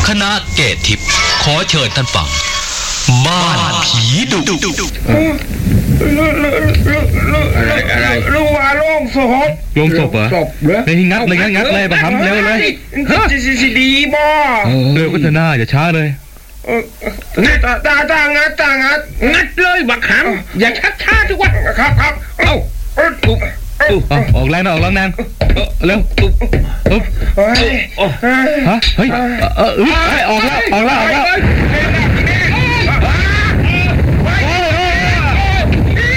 คณะเกตทิพย์ขอเชิญท่านฟังบ้านผีดุอะไรลุงว่าโล่งศพลงศพเหรอในที่งัดเลยปะทำเร็วเลยจะดีบ่เร็วก็เถอะหน้าอย่าช้าเลยงัดเลยบักหำอย่าช้าทุกวันครับเอาออกแรงนะออกแรงเร็วฮะเฮ้ยออกแล้ว